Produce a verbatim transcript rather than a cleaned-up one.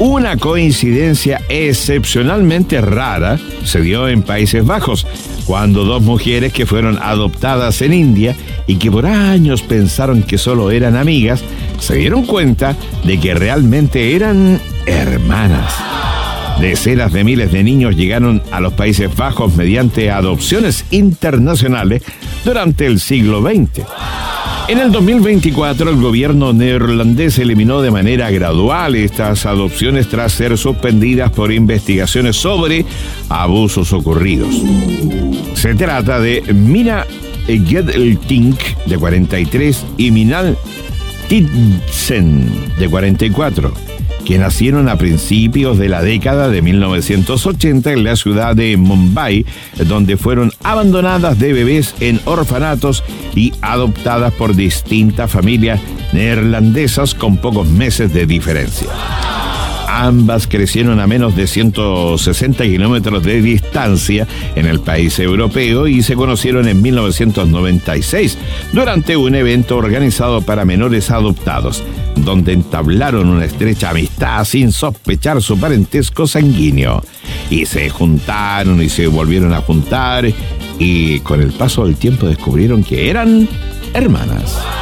Una coincidencia excepcionalmente rara se dio en Países Bajos, cuando dos mujeres que fueron adoptadas en India y que por años pensaron que solo eran amigas, se dieron cuenta de que realmente eran hermanas. Decenas de miles de niños llegaron a los Países Bajos mediante adopciones internacionales durante el siglo veinte. En el dos mil veinticuatro, el gobierno neerlandés eliminó de manera gradual estas adopciones tras ser suspendidas por investigaciones sobre abusos ocurridos. Se trata de Mina Gedeltink, de cuarenta y tres, y Minal Tidsen, de cuarenta y cuatro, que nacieron a principios de la década de mil novecientos ochenta en la ciudad de Mumbai, donde fueron abandonadas de bebés en orfanatos y adoptadas por distintas familias neerlandesas con pocos meses de diferencia. Ambas crecieron a menos de ciento sesenta kilómetros de distancia en el país europeo y se conocieron en mil novecientos noventa y seis durante un evento organizado para menores adoptados, donde entablaron una estrecha amistad sin sospechar su parentesco sanguíneo. Y se juntaron y se volvieron a juntar y con el paso del tiempo descubrieron que eran hermanas.